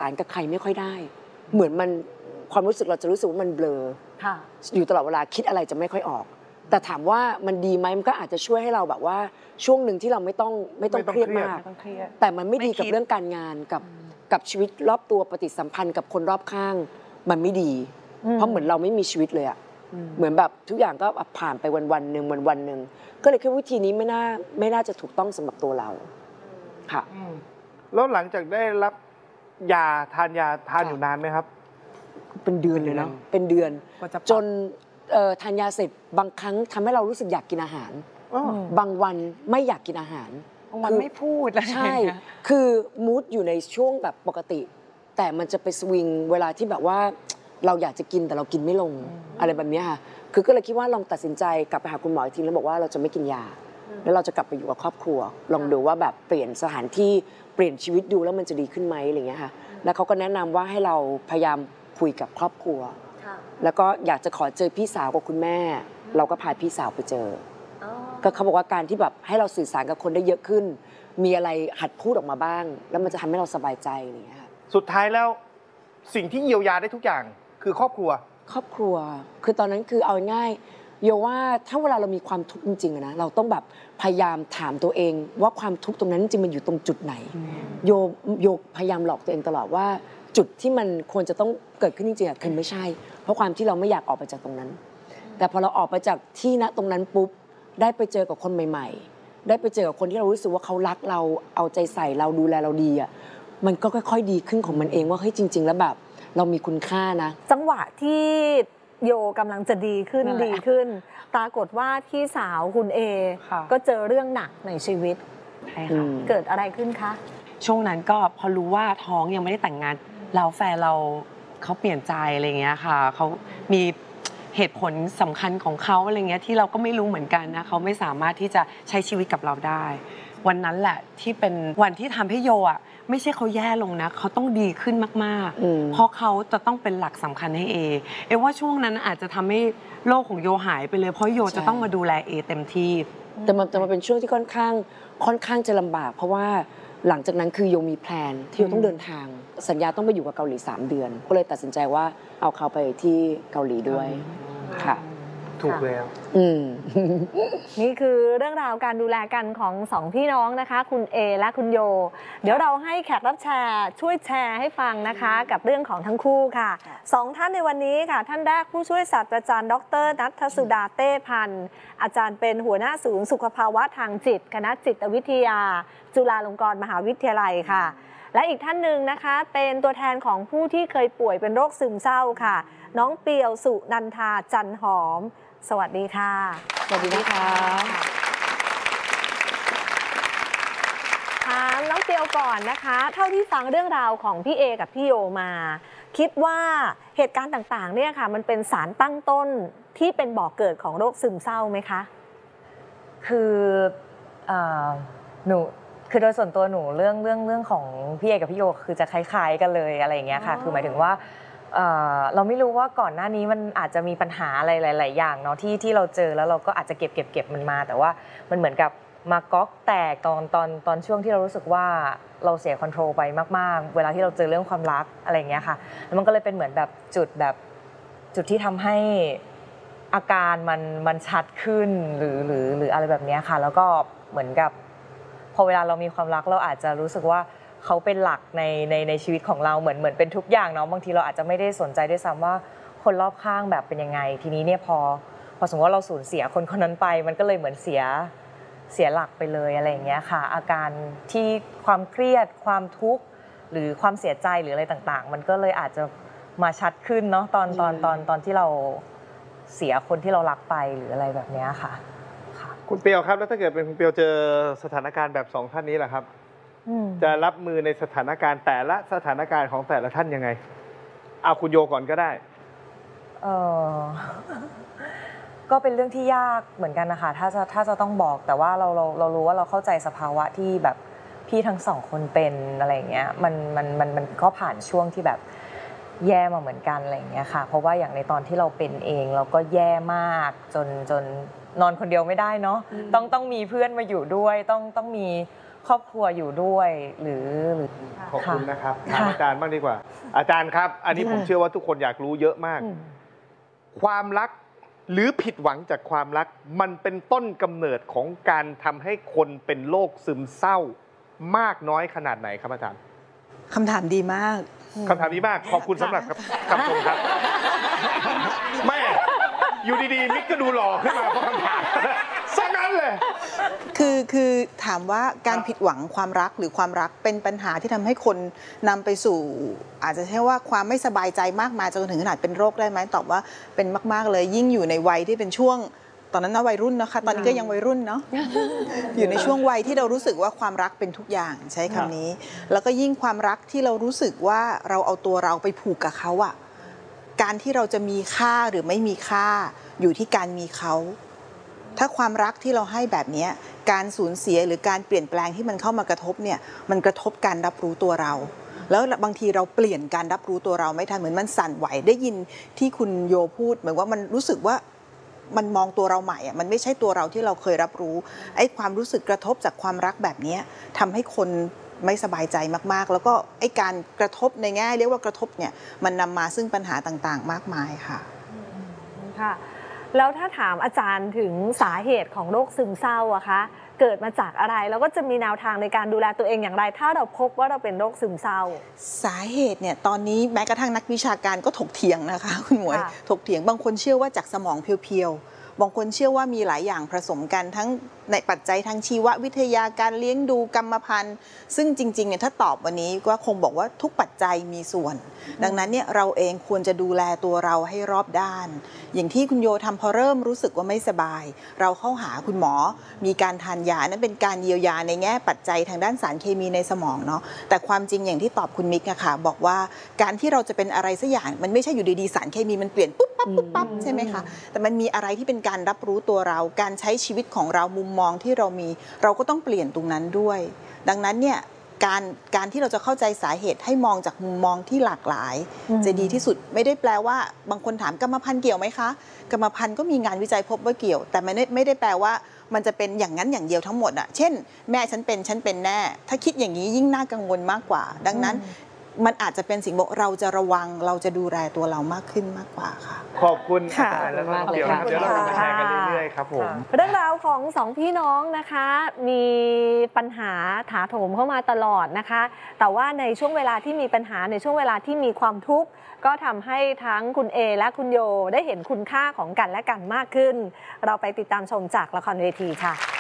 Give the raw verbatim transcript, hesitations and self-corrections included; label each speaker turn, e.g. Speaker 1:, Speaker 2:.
Speaker 1: ารกับใครไม่ค่อยได้เหมือนมันความรู้สึกเราจะรู้สึกว่ามันเบลออยู่ตลอดเวลาคิดอะไรจะไม่ค่อยออกแต่ถามว่ามันดีไหมมันก็อาจจะช่วยให้เราแบบว่าช่วงหนึ่งที่เราไม่ต้องไม่ต้องเครียดมากแต่มันไม่ดีกับเรื่องการงานกับกับชีวิตรอบตัวปฏิสัมพันธ์กับคนรอบข้างมันไม่ดีเพราะเหมือนเราไม่มีชีวิตเลยอะเหมือนแบบทุกอย่างก็ผ่านไปวันวันหนึ่งวันวันหนึ่งก็เลยคิดวิธีนี้ไม่น่าไม่น่าจะถูกต้องสำหรับตัวเราค่ะ
Speaker 2: แล้วหลังจากได้รับยาทานยาทานอยู่นานไหมครับ
Speaker 1: เป็นเดือนเลยเนาะเป็นเดือนจนทานยาเสร็จบางครั้งทำให้เรารู้สึกอยากกินอาหารบางวันไม่อยากกินอาหาร
Speaker 3: บางวันไม่พูด
Speaker 1: ใช่คือมูดอยู่ในช่วงแบบปกติแต่มันจะไปสวิงเวลาที่แบบว่าเราอยากจะกินแต่เรากินไม่ลงอะไรแบบนี้ค่ะคือก็เลยคิดว่าลองตัดสินใจกลับไปหาคุณหมออีกทีแล้วบอกว่าเราจะไม่กินยาแล้วเราจะกลับไปอยู่กับครอบครัวลองดูว่าแบบเปลี่ยนสถานที่เปลี่ยนชีวิตดูแล้วมันจะดีขึ้นไหมอะไรอย่างเงี้ยค่ะแล้วเขาก็แนะนำว่าให้เราพยายามคุยกับครอบครัวแล้วก็อยากจะขอเจอพี่สาวกับคุณแม่เราก็พาพี่สาวไปเจอก็เขาบอกว่าการที่แบบให้เราสื่อสารกับคนได้เยอะขึ้นมีอะไรหัดพูดออกมาบ้างแล้วมันจะทำให้เราสบายใจอย่างเงี้ย
Speaker 2: สุดท้ายแล้วสิ่งที่เยียวยาได้ทุกอย่างคือครอบครัว
Speaker 1: ครอบครัวคือตอนนั้นคือเอาง่ายโยว่าถ้าเวลาเรามีความทุกข์จริงๆนะเราต้องแบบพยายามถามตัวเองว่าความทุกข์ตรงนั้นจริงมันอยู่ตรงจุดไหนโยโยพยายามหลอกตัวเองตลอดว่าจุดที่มันควรจะต้องเกิดขึ้นจริงๆคือไม่ใช่เพราะความที่เราไม่อยากออกไปจากตรงนั้นแต่พอเราออกไปจากที่ณตรงนั้นปุ๊บได้ไปเจอกับคนใหม่ๆได้ไปเจอกับคนที่เรารู้สึกว่าเขารักเราเอาใจใส่เราดูแลเราดีอ่ะมันก็ค่อยๆดีขึ้นของมันเองว่าเฮ้ยจริงๆแล้วแบบเรามีคุณค่านะ
Speaker 4: จังหวะที่โยกำลังจะดีขึ้นดีขึ้นปรากฏว่าพี่สาวคุณเอก็เจอเรื่องหนักในชีวิตเกิดอะไรขึ้นคะ
Speaker 3: ช่วงนั้นก็พอรู้ว่าท้องยังไม่ได้แต่งงานเราแฟนเราเขาเปลี่ยนใจอะไรเงี้ยค่ะเขามีเหตุผลสำคัญของเขาอะไรเงี้ยที่เราก็ไม่รู้เหมือนกันนะเขาไม่สามารถที่จะใช้ชีวิตกับเราได้วันนั้นแหละที่เป็นวันที่ทำให้โยอ่ะไม่ใช่เขาแย่ลงนะเขาต้องดีขึ้นมากๆเพราะเขาจะต้องเป็นหลักสำคัญให้เอเอว่าช่วงนั้นอาจจะทำให้โลกของโยหายไปเลยเพราะโยจะต้องมาดูแลเอเต็มที่
Speaker 1: แต่มันจะมาเป็นช่วงที่ค่อนข้างค่อนข้างจะลำบากเพราะว่าหลังจากนั้นคือโยมีแพลนที่โยต้องเดินทางสัญญาต้องไปอยู่กับเกาหลีสามเดือนก็เลยตัดสินใจว่าเอาเขาไปที่เกาหลีด้วยค่ะ
Speaker 2: ถูกแล้ว
Speaker 4: นี่คือเรื่องราวการดูแลกันของสองพี่น้องนะคะคุณเอและคุณโยเดี๋ยวเราให้แขกรับแชร์ช่วยแชร์ให้ฟังนะคะกับเรื่องของทั้งคู่ค่ะสองท่านในวันนี้ค่ะท่านแรกผู้ช่วยศาสตราจารย์ดร.ณัฐสุดาเต้พันธ์อาจารย์เป็นหัวหน้าศูนย์สุขภาวะทางจิตคณะจิตวิทยาจุฬาลงกรณ์มหาวิทยาลัยค่ะและอีกท่านหนึ่งนะคะเป็นตัวแทนของผู้ที่เคยป่วยเป็นโรคซึมเศร้าค่ะน้องเปียวสุนันทาจันหอมสวัสดีค่ะ
Speaker 1: สวัสดีนะคะ
Speaker 4: ถามน้องเปียวก่อนนะคะเท่าที่ฟังเรื่องราวของพี่เอกับพี่โยมาคิดว่าเหตุการณ์ต่างๆเนี่ยค่ะมันเป็นสารตั้งต้นที่เป็นบ่อกเกิดของโรคซึมเศร้าไหมคะ
Speaker 5: คือหนูคือโดยส่วนตัวหนูเรื่องเรื่องเรื่องของพี่เอกับพี่โยคือจะคล้ายๆกันเลยอะไรอย่างเงี้ยค่ะคือหมายถึงว่าเราไม่รู้ว่าก่อนหน้านี้มันอาจจะมีปัญหาอะไรหลายๆอย่างเนาะที่ที่เราเจอแล้วเราก็อาจจะเก็บเก็บเก็บมันมาแต่ว่ามันเหมือนกับมาก๊อกแตกตอนตอนตอนช่วงที่เรารู้สึกว่าเราเสียคอนโทรลไปมากๆเวลาที่เราเจอเรื่องความรักอะไรอย่างเงี้ยค่ะแล้วมันก็เลยเป็นเหมือนแบบจุดแบบจุดที่ทำให้อาการมันมันชัดขึ้นหรือหรือหรืออะไรแบบนี้ค่ะแล้วก็เหมือนกับพอเวลาเรามีความรักเราอาจจะรู้สึกว่าเขาเป็นหลักในในในชีวิตของเราเหมือนเหมือนเป็นทุกอย่างเนาะบางทีเราอาจจะไม่ได้สนใจด้วยซ้ำว่าคนรอบข้างแบบเป็นยังไงทีนี้เนี่ยพอพอสมมติว่าเราสูญเสียคนคนนั้นไปมันก็เลยเหมือนเสียเสียหลักไปเลยอะไรอย่างเงี้ยค่ะอาการที่ความเครียดความทุกข์หรือความเสียใจหรืออะไรต่างๆมันก็เลยอาจจะมาชัดขึ้นเนาะตอนตอนตอนตอนที่เราเสียคนที่เรารักไปหรืออะไรแบบนี้ค่ะ
Speaker 2: คุณเปียวครับแล้วถ้าเกิดเป็นคุณเปียวเจอสถานการณ์แบบสองท่านนี้ล่ะครับจะรับมือในสถานการณ์แต่ละสถานการณ์ของแต่ละท่านยังไงเอาคุณโยก่อนก็ได้
Speaker 5: เออก็เป็นเรื่องที่ยากเหมือนกันนะคะถ้าจะถ้าจะต้องบอกแต่ว่าเราเราเรารู้ว่าเราเข้าใจสภาวะที่แบบพี่ทั้งสองคนเป็นอะไรอย่างเงี้ยมันมันมันมันก็ผ่านช่วงที่แบบแย่มาเหมือนกันอะไรอย่างเงี้ยค่ะเพราะว่าอย่างในตอนที่เราเป็นเองเราก็แย่มากจนจนนอนคนเดียวไม่ได้เนาะต้องต้องมีเพื่อนมาอยู่ด้วยต้องต้องมีครอบครัวอยู่ด้วยหรือหรือ
Speaker 2: ขอบคุณนะครับ
Speaker 5: ค่ะ
Speaker 2: ถามอาจารย์บ้างดีกว่า อาจารย์ครับ อันนี้ผมเชื่อว่าทุกคนอยากรู้เยอะมาก ความรักหรือผิดหวังจากความรัก มันเป็นต้นกำเนิดของการทำให้คนเป็นโรคซึมเศร้ามากน้อยขนาดไหนครับอาจารย์
Speaker 6: คำถามดีมาก
Speaker 2: คำถามนี้มากขอบคุณสำหรับคำชมครับแม่อยู่ดีๆมิกก็ดูหล่อขึ้นมาเพราะคำถามซะงั้นเลย
Speaker 6: คือคือถามว่าการผิดหวังความรักหรือความรักเป็นปัญหาที่ทำให้คนนำไปสู่ อาจจะใช้ว่าความไม่สบายใจมากมายจนถึงขนาดเป็นโรคได้ไหมตอบว่าเป็นมากๆเลยยิ่งอยู่ในวัยที่เป็นช่วงตอนนั้นนะวัยรุ่นนะคะตอนนี้ก็ยังวัยรุ่นเนาะ อยู่ในช่วงวัยที่เรารู้สึกว่าความรักเป็นทุกอย่างใช้คำนี้ แล้วก็ยิ่งความรักที่เรารู้สึกว่าเราเอาตัวเราไปผูกกับเขาอะการที่เราจะมีค่าหรือไม่มีค่าอยู่ที่การมีเขา ถ้าความรักที่เราให้แบบนี้การสูญเสียหรือการเปลี่ยนแปลงที่มันเข้ามากระทบเนี่ยมันกระทบการรับรู้ตัวเรา แล้วบางทีเราเปลี่ยนการรับรู้ตัวเราไม่ทันเหมือนมันสั่นไหวได้ยินที่คุณโยพูดเหมือนว่ามันรู้สึกว่ามันมองตัวเราใหม่อ่ะมันไม่ใช่ตัวเราที่เราเคยรับรู้ไอ้ความรู้สึกกระทบจากความรักแบบนี้ทำให้คนไม่สบายใจมากๆ แล้วก็ไอ้การกระทบในแง่เรียกว่ากระทบเนี่ยมันนำมาซึ่งปัญหาต่างๆ มากมายค่ะ
Speaker 4: ค่ะแล้วถ้าถามอาจารย์ถึงสาเหตุของโรคซึมเศร้าอะคะเกิดมาจากอะไรแล้วก็จะมีแนวทางในการดูแลตัวเองอย่างไร ถ้าเราพบว่าเราเป็นโรคซึมเศร้า
Speaker 6: สาเหตุเนี่ยตอนนี้แม้กระทั่งนักวิชาการก็ถกเถียงนะคะคุณหมวยถกเถียงบางคนเชื่อว่าจากสมองเพียวๆบางคนเชื่อว่ามีหลายอย่างผสมกันทั้งในปัจจัยทางชีววิทยาการเลี้ยงดูกรรมพันธุ์ซึ่งจริงๆเนี่ยถ้าตอบวันนี้ก็คงบอกว่าทุกปัจจัยมีส่วน ดังนั้นเนี่ยเราเองควรจะดูแลตัวเราให้รอบด้านอย่างที่คุณโยทำพอเริ่มรู้สึกว่าไม่สบายเราเข้าหาคุณหมอมีการทานยานั้นเป็นการเยียวยาในแง่ปัจจัยทางด้านสารเคมีในสมองเนาะแต่ความจริงอย่างที่ตอบคุณมิกอะค่ะบอกว่าการที่เราจะเป็นอะไรสักอย่างมันไม่ใช่อยู่ดีๆสารเคมีมันเปลี่ยนปุ๊บปั๊บปุ๊บปั๊บใช่ไหมคะแต่มันมีอะไรที่เป็นการรับรู้ตัวเราการใช้ชีวิตของเรามุมมองที่เรามีเราก็ต้องเปลี่ยนตรงนั้นด้วยดังนั้นเนี่ยการการที่เราจะเข้าใจสาเหตุให้มองจากมุมมองที่หลากหลายจะดีที่สุดไม่ได้แปลว่าบางคนถามกรรมพันธุ์เกี่ยวไหมคะกรรมพันธุ์ก็มีงานวิจัยพบว่าเกี่ยวแต่ไม่ได้ไม่ได้แปลว่ามันจะเป็นอย่างนั้นอย่างเดียวทั้งหมดอ่ะเช่นแม่ฉันเป็นฉันเป็นแน่ถ้าคิดอย่างนี้ยิ่งน่ากังวลมากกว่าดังนั้นมันอาจจะเป็นสิ่งบอกเราจะระวังเราจะดูแลตัวเรามากขึ้นมากกว่าค่ะ
Speaker 2: ขอบคุณอาจารย์แล้วก็น้องเปียวนะครับเดี๋ยวเราจะมาแชร์กันเรื่อยๆครับผม
Speaker 4: เรื่องราวของสองพี่น้องนะคะมีปัญหาถาโถมเข้ามาตลอดนะคะแต่ว่าในช่วงเวลาที่มีปัญหาในช่วงเวลาที่มีความทุกข์ก็ทำให้ทั้งคุณเอและคุณโยได้เห็นคุณค่าของกันและกันมากขึ้นเราไปติดตามชมจากละครเวทีค่ะ